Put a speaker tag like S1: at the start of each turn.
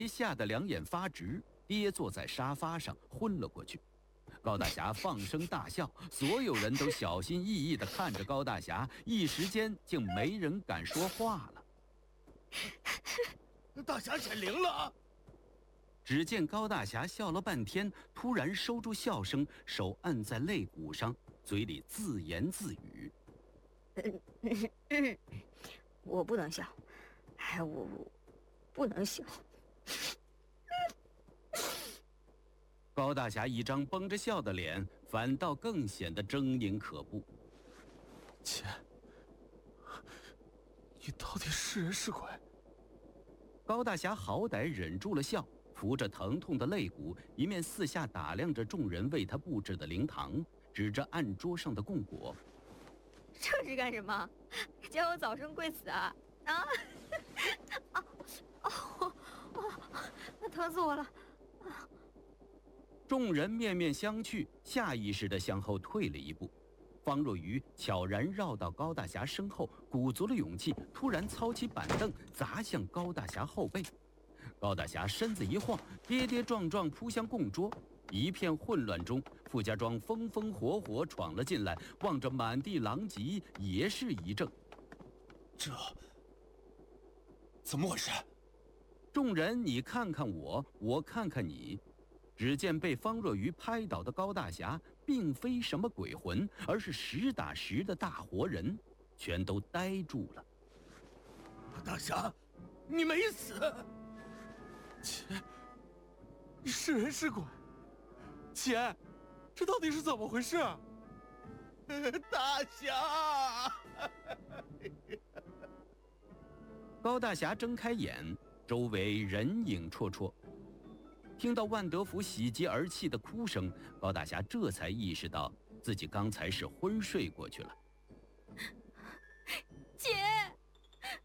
S1: 吓得两眼发直，跌坐在沙发上昏了过去。高大侠放声大笑，所有人都小心翼翼地看着高大侠，一时间竟没人敢说话了。
S2: 大侠显灵了！
S1: 只见高大侠笑了半天，突然收住笑声，手按在肋骨上，嘴里自言自语：“
S3: 我不能笑，我不能笑。”
S1: 高大侠一张绷着笑的脸，反倒更显得狰狞可怖。
S2: 姐，你到底是人是鬼？
S1: 高大侠好歹忍住了笑，扶着疼痛的肋骨，一面四下打量着众人为他布置的灵堂，指着案桌上的供果：“
S3: 这是干什么？叫我早生贵子啊！那疼死我了！”
S1: 众人面面相觑，下意识地向后退了一步。方若愚悄然绕到高大侠身后，鼓足了勇气，突然操起板凳砸向高大侠后背。高大侠身子一晃，跌跌撞撞扑向供桌。一片混乱中，傅家庄风风火火闯了进来，望着满地狼藉，也是一怔。
S2: 这怎么回事？
S1: 众人你看看我，我看看你。只见被方若愚拍倒的高大侠并非什么鬼魂，而是实打实的大活人，全都呆住了。
S2: 大侠，你没死！姐，你是人是鬼？姐，这到底是怎么回事？大侠！
S1: 高大侠睁开眼，周围人影绰绰。听到万德福喜极而泣的哭声，高大侠这才意识到自己刚才是昏睡过去了。
S3: 姐。